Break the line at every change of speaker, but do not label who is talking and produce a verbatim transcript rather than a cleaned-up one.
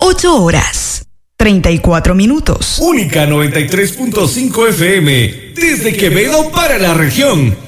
ocho horas, treinta y cuatro minutos.
Única noventa y tres punto cinco F M, desde Quevedo para la región.